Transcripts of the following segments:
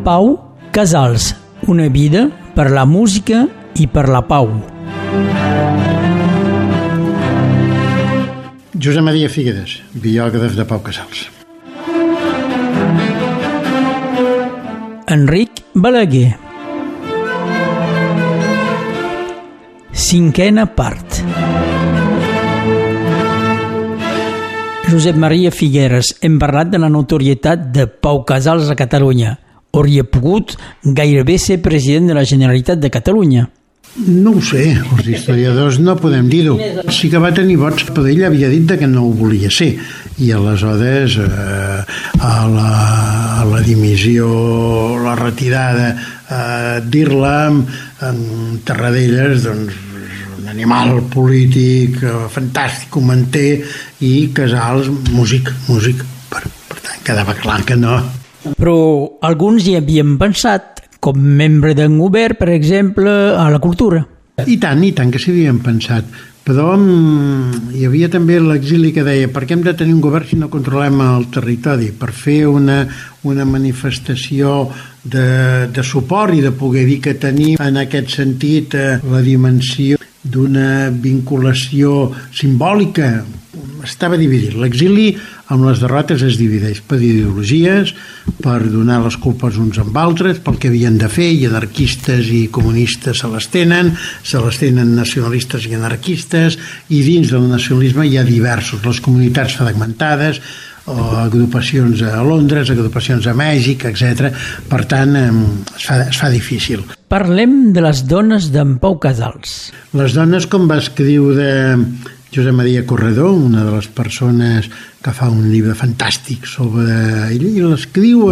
Pau Casals, una vida per la música i per la pau. Josep Maria Figueres, biògraf de Pau Casals. Enric Balaguer. Cinquena part. Josep Maria Figueres, hem parlat de la notorietat de Pau Casals a Catalunya. Hauria pogut gairebé ser president de la Generalitat de Catalunya. No ho sé, els historiadors no podem dir-ho. Sí que va tenir vots, però ell havia dit que no ho volia ser. I aleshores a la dimissió, la retirada, dir-la amb Tarradellas, doncs un animal polític fantàstic, comenter, i Casals, músic. Per tant, quedava clar que no. Però alguns hi havien pensat, com membre d'un govern, per exemple, a la cultura. I tant que s'hi havien pensat. Però hi havia també l'exili que deia per què hem de tenir un govern si no controlem el territori? Per fer una manifestació de suport i de poder dir que tenim en aquest sentit la dimensió d'una vinculació simbòlica. Estava dividit. L'exili amb les derrotes es divideix per ideologies, per donar les culpes uns amb altres, pel que havien de fer, i anarquistes i comunistes se les tenen nacionalistes i anarquistes, i dins del nacionalisme hi ha diversos, les comunitats fragmentades, o agrupacions a Londres, agrupacions a Mèxic, etc. Per tant, es fa difícil. Parlem de les dones d'en Pau Casals. Les dones, com va escriure Josep Maria Corredor, una de les persones que fa un llibre fantàstic sobre ell, i l'escriu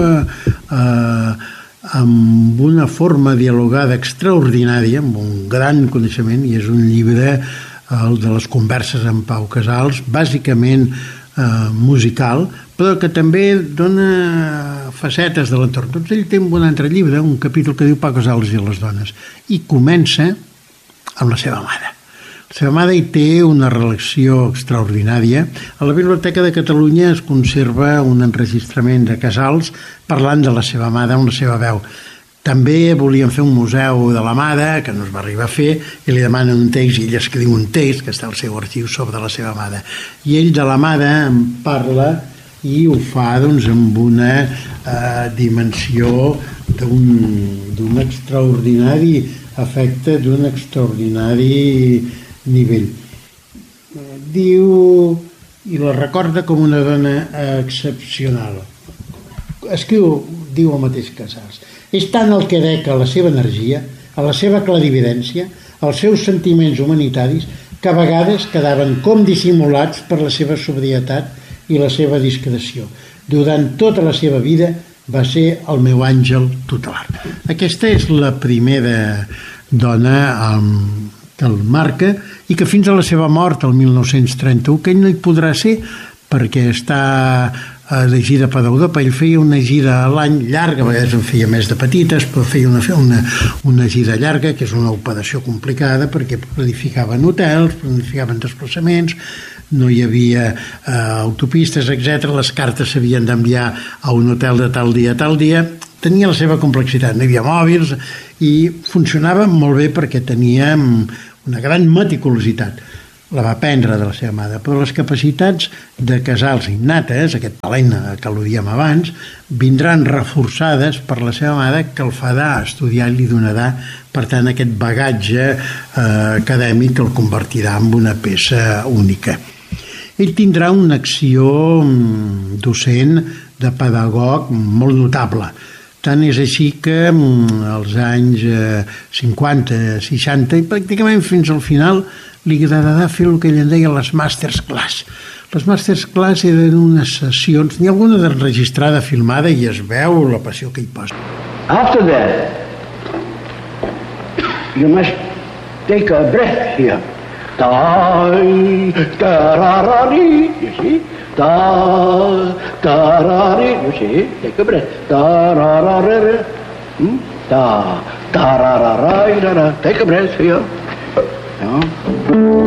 amb una forma dialogada extraordinària, amb un gran coneixement, i és un llibre, el de les converses amb Pau Casals, bàsicament musical, però que també dona facetes de l'entorn. Doncs ell té un altre llibre, un capítol que diu Pau Casals i les dones, i comença amb la seva mare. La seva mare hi té una relació extraordinària. A la Biblioteca de Catalunya es conserva un enregistrament de Casals parlant de la seva mare amb la seva veu. També volien fer un museu de la mare, que no es va arribar a fer, i li demanen un text, i ell escriu un text, que està al seu arxiu, sobre la seva mare. I ell de la mare en parla i ho fa doncs, amb una dimensió d'un extraordinari afecte, d'un extraordinari nivell. Diu, i la recorda com una dona excepcional. Diu el mateix Casals. És tant el que dec a la seva energia, a la seva clarividència, als seus sentiments humanitaris, que a vegades quedaven com dissimulats per la seva sobrietat i la seva discreció. Durant tota la seva vida va ser el meu àngel tutelar. Aquesta és la primera dona que el marca, i que fins a la seva mort, el 1931, que ell no hi podrà ser perquè està de gira per Europa. Ell feia una gira a l'any llarga, a vegades en feia més de petites, però feia una gira llarga, que és una operació complicada perquè planificaven hotels, planificaven desplaçaments, no hi havia autopistes, etc. Les cartes s'havien d'enviar a un hotel de tal dia a tal dia. Tenia la seva complexitat, no hi havia mòbils, i funcionava molt bé perquè tenia una gran meticulositat. La va aprendre de la seva mare, però les capacitats de Casals innates, aquest talent que al·ludíem abans, vindran reforçades per la seva mare, que el farà estudiar i li donarà, per tant, aquest bagatge acadèmic que el convertirà en una peça única. Ell tindrà una acció docent de pedagog molt notable. Tant és així que als anys 50, 60 i pràcticament fins al final li agradarà fer el que ell en deia les masterclass. Les masterclass eren unes sessions, n'hi ha alguna d'enregistrada, filmada, i es veu la passió que hi posa. After that, you must take a breath here. Ta-ra-ra-ri, you see? Ta-ra-ri, you see? Take a breath. Ta-ra-ra-ra-ra. Ta-ra-ra-ra-ra. Take a breath here. Yeah.